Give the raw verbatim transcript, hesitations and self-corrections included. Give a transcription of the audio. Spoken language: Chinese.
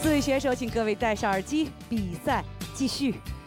四位选手，请各位戴上耳机，比赛继续。